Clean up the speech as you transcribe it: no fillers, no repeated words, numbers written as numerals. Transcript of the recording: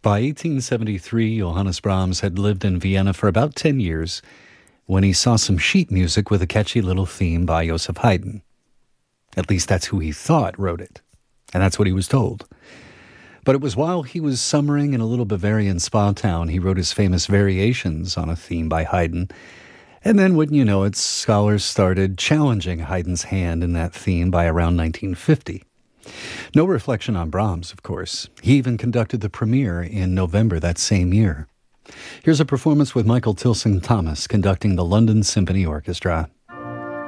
By 1873, Johannes Brahms had lived in Vienna for about 10 years when he saw some sheet music with a catchy little theme by Joseph Haydn. At least that's who he thought wrote it, and that's what he was told. But it was while he was summering in a little Bavarian spa town he wrote his famous variations on a theme by Haydn. And then, wouldn't you know it, scholars started challenging Haydn's hand in that theme by around 1950. No reflection on Brahms, of course. He even conducted the premiere in November that same year. Here's a performance with Michael Tilson Thomas conducting the London Symphony Orchestra.